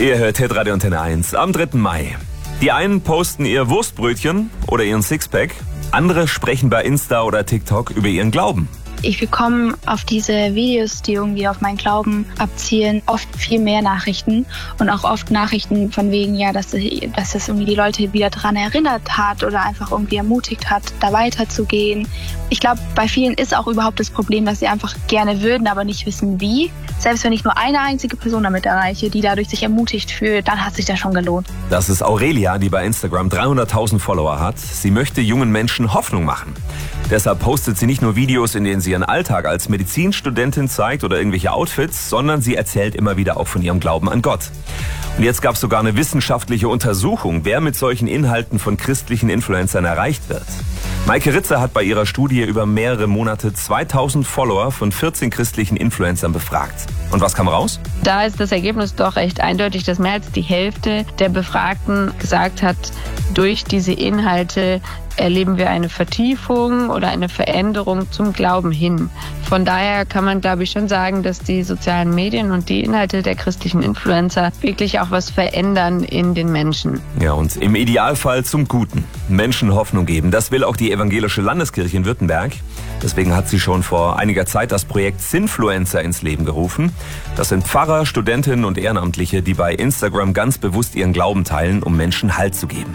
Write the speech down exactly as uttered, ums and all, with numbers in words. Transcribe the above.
Ihr hört Hitradio Antenne eins am dritten Mai. Die einen posten ihr Wurstbrötchen oder ihren Sixpack, andere sprechen bei Insta oder TikTok über ihren Glauben. Ich bekomme auf diese Videos, die irgendwie auf meinen Glauben abzielen, oft viel mehr Nachrichten und auch oft Nachrichten von wegen, ja, dass, dass es irgendwie die Leute wieder daran erinnert hat oder einfach irgendwie ermutigt hat, da weiterzugehen. Ich glaube, bei vielen ist auch überhaupt das Problem, dass sie einfach gerne würden, aber nicht wissen wie. Selbst wenn ich nur eine einzige Person damit erreiche, die dadurch sich ermutigt fühlt, dann hat sich das schon gelohnt. Das ist Aurelia, die bei Instagram dreihunderttausend Follower hat. Sie möchte jungen Menschen Hoffnung machen. Deshalb postet sie nicht nur Videos, in denen sie ihren Alltag als Medizinstudentin zeigt oder irgendwelche Outfits, sondern sie erzählt immer wieder auch von ihrem Glauben an Gott. Und jetzt gab es sogar eine wissenschaftliche Untersuchung, wer mit solchen Inhalten von christlichen Influencern erreicht wird. Maike Ritzer hat bei ihrer Studie über mehrere Monate zweitausend Follower von vierzehn christlichen Influencern befragt. Und was kam raus? Da ist das Ergebnis doch recht eindeutig, dass mehr als die Hälfte der Befragten gesagt hat, durch diese Inhalte erleben wir eine Vertiefung oder eine Veränderung zum Glauben hin. Von daher kann man, glaube ich, schon sagen, dass die sozialen Medien und die Inhalte der christlichen Influencer wirklich auch was verändern in den Menschen. Ja, und im Idealfall zum Guten. Menschen Hoffnung geben. Das will auch die Evangelische Landeskirche in Württemberg. Deswegen hat sie schon vor einiger Zeit das Projekt Sinfluencer ins Leben gerufen. Das sind Pfarrer, Studentinnen und Ehrenamtliche, die bei Instagram ganz bewusst ihren Glauben teilen, um Menschen Halt zu geben.